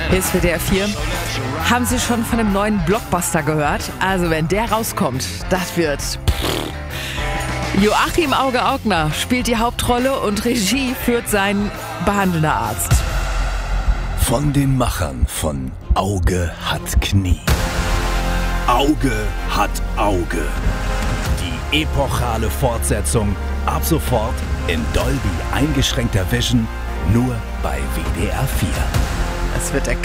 Hier ist WDR 4. Haben Sie schon von dem neuen Blockbuster gehört? Also wenn der rauskommt, das wird... Joachim Auge-Augner spielt die Hauptrolle und Regie führt sein behandelnder Arzt. Von den Machern von Auge hat Knie. Auge hat Auge. Die epochale Fortsetzung ab sofort in Dolby eingeschränkter Vision nur bei WDR 4. Es wird der